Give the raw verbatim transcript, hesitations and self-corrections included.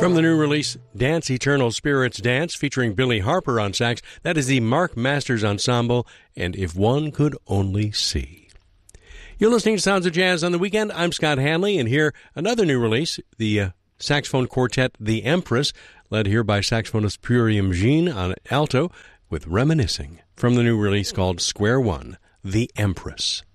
From the new release, Dance Eternal Spirits Dance, featuring Billy Harper on sax, that is the Mark Masters Ensemble, and If One Could Only See. You're listening to Sounds of Jazz on the Weekend. I'm Scott Hanley, and here, another new release, the uh, saxophone quartet The Empress, led here by saxophonist Purium Jean on alto, with Reminiscing, from the new release called Square One, The Empress.